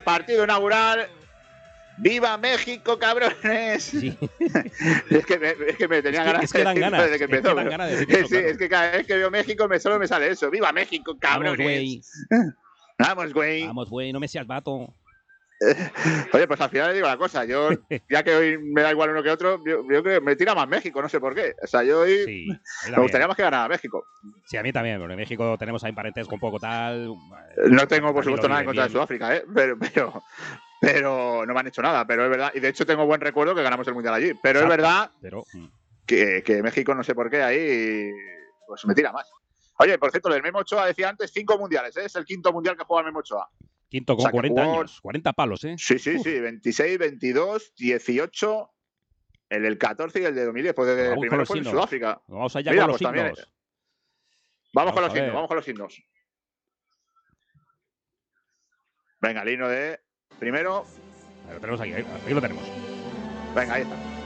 partido inaugural. ¡Viva México, cabrones! Sí. es que me tenía ganas de decirlo desde que empezó. dan ganas de decir eso, Sí, claro. es que cada vez que veo México solo me sale eso. ¡Viva México, cabrones! Vamos, güey. Vamos, güey. Vamos, güey, no me seas vato. Oye, pues al final le digo la cosa. Yo, ya que hoy me da igual uno que otro, yo creo que me tira más México, no sé por qué. O sea, yo hoy Sí, me gustaría más que ganara México. Sí, a mí también, porque en México tenemos ahí parentesco un poco tal. No tengo, por supuesto, nada en contra de Sudáfrica, pero no me han hecho nada. Pero es verdad, y de hecho tengo buen recuerdo que ganamos el Mundial allí. Pero es verdad que México, no sé por qué, ahí pues me tira más. Oye, por cierto, el Memo Ochoa decía antes 5 mundiales, ¿eh? Es el 5º mundial que juega el Memo Ochoa. Quinto con 40 años, 40 palos, ¿eh? Sí, 26, 22, 18, el del 14 y el de 2010. Pues desde el primero fue en Sudáfrica. Vamos allá con los también. himnos. Vamos con los himnos. Venga, el himno de primero. Lo tenemos aquí lo tenemos. Venga, ahí está.